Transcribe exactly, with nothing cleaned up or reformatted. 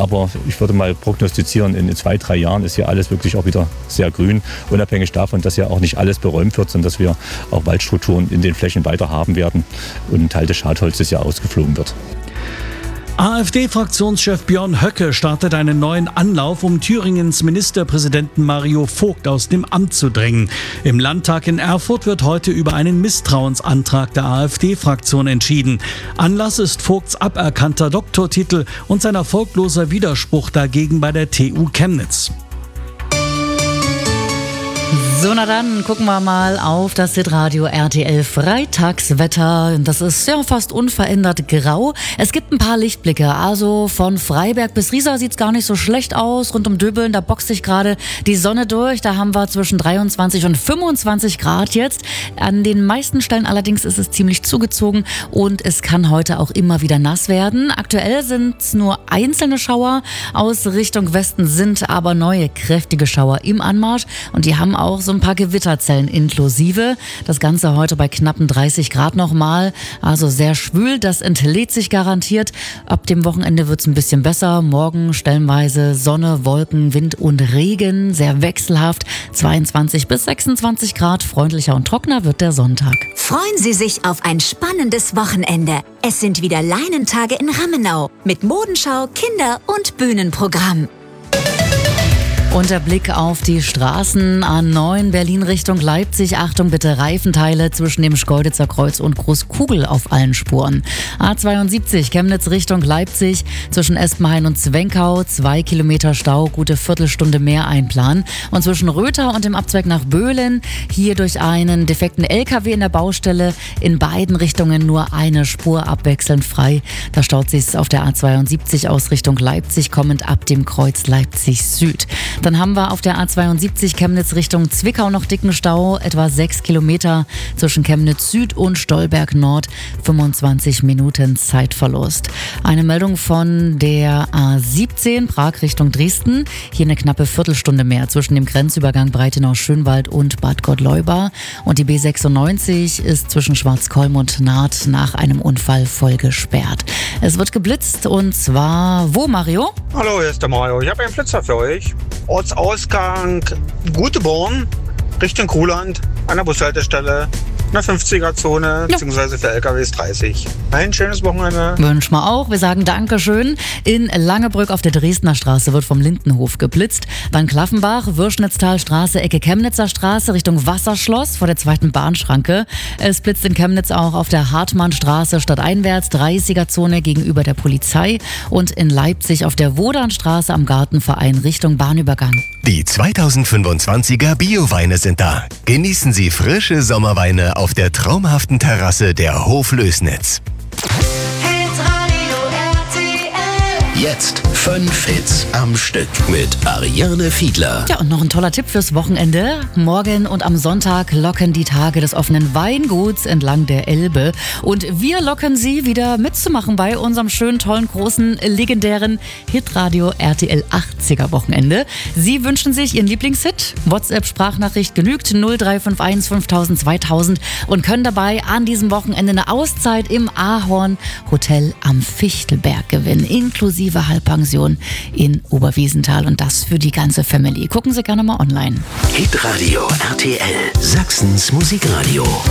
Aber ich würde mal prognostizieren, in zwei, drei Jahren ist hier alles wirklich auch wieder sehr grün. Unabhängig davon, dass ja auch nicht alles beräumt wird, sondern dass wir auch Waldstrukturen in den Flächen weiter haben werden und ein Teil des Schadholzes ja ausgeflogen wird. AfD-Fraktionschef Björn Höcke startet einen neuen Anlauf, um Thüringens Ministerpräsidenten Mario Vogt aus dem Amt zu drängen. Im Landtag in Erfurt wird heute über einen Misstrauensantrag der AfD-Fraktion entschieden. Anlass ist Vogts aberkannter Doktortitel und sein erfolgloser Widerspruch dagegen bei der T U Chemnitz. So, na dann gucken wir mal auf das Hitradio R T L Freitagswetter. Das ist ja fast unverändert grau. Es gibt ein paar Lichtblicke. Also von Freiberg bis Riesa sieht's gar nicht so schlecht aus. Rund um Döbeln, da boxt sich gerade die Sonne durch. Da haben wir zwischen dreiundzwanzig und fünfundzwanzig Grad jetzt. An den meisten Stellen allerdings ist es ziemlich zugezogen und es kann heute auch immer wieder nass werden. Aktuell sind's nur einzelne Schauer. Aus Richtung Westen sind aber neue kräftige Schauer im Anmarsch und die haben auch so ein paar Gewitterzellen inklusive. Das Ganze heute bei knappen dreißig Grad nochmal. Also sehr schwül, das entlädt sich garantiert. Ab dem Wochenende wird es ein bisschen besser. Morgen stellenweise Sonne, Wolken, Wind und Regen. Sehr wechselhaft. zweiundzwanzig bis sechsundzwanzig Grad. Freundlicher und trockener wird der Sonntag. Freuen Sie sich auf ein spannendes Wochenende. Es sind wieder Leinentage in Rammenau mit Modenschau, Kinder- und Bühnenprogramm. Und der Blick auf die Straßen A neun Berlin Richtung Leipzig. Achtung bitte, Reifenteile zwischen dem Schkeuditzer Kreuz und Großkugel auf allen Spuren. A zweiundsiebzig Chemnitz Richtung Leipzig zwischen Espenhain und Zwenkau. Zwei Kilometer Stau, gute Viertelstunde mehr einplanen. Und zwischen Rötha und dem Abzweig nach Böhlen hier durch einen defekten L K W in der Baustelle in beiden Richtungen nur eine Spur abwechselnd frei. Da staut sich's auf der A zweiundsiebzig aus Richtung Leipzig kommend ab dem Kreuz Leipzig Süd. Dann haben wir auf der A zweiundsiebzig Chemnitz Richtung Zwickau noch dicken Stau, etwa sechs Kilometer zwischen Chemnitz Süd und Stolberg Nord, fünfundzwanzig Minuten Zeitverlust. Eine Meldung von der A siebzehn Prag Richtung Dresden, hier eine knappe Viertelstunde mehr zwischen dem Grenzübergang Breitenau-Schönwald und Bad Gottleuba. Und die B sechsundneunzig ist zwischen Schwarzkolm und Naht nach einem Unfall voll gesperrt. Es wird geblitzt und zwar wo, Mario? Hallo, hier ist der Mario. Ich habe einen Blitzer für euch. Ortsausgang Guteborn Richtung Kuhland an der Bushaltestelle. In der fünfziger-Zone, ja. Beziehungsweise für L K Ws dreißig. Ein schönes Wochenende. Wünschen wir auch. Wir sagen Dankeschön. In Langebrück auf der Dresdner Straße wird vom Lindenhof geblitzt. Dann Klaffenbach, Würschnitztalstraße, Ecke Chemnitzer Straße Richtung Wasserschloss vor der zweiten Bahnschranke. Es blitzt in Chemnitz auch auf der Hartmannstraße stadteinwärts, dreißiger-Zone gegenüber der Polizei. Und in Leipzig auf der Wodanstraße am Gartenverein Richtung Bahnübergang. Die zweitausendfünfundzwanziger Bioweine sind da. Genießen Sie frische Sommerweine auf der traumhaften Terrasse der Hof Lößnitz. Jetzt fünf Hits am Stück mit Ariane Fiedler. Ja, und noch ein toller Tipp fürs Wochenende. Morgen und am Sonntag locken die Tage des offenen Weinguts entlang der Elbe. Und wir locken Sie wieder mitzumachen bei unserem schönen, tollen, großen, legendären Hitradio R T L achtziger Wochenende. Sie wünschen sich Ihren Lieblingshit? WhatsApp-Sprachnachricht genügt null drei fünf eins fünftausend zweitausend und können dabei an diesem Wochenende eine Auszeit im Ahorn Hotel am Fichtelberg gewinnen, inklusive Halbpension in Oberwiesenthal und das für die ganze Family. Gucken Sie gerne mal online. Hitradio R T L, Sachsens Musikradio.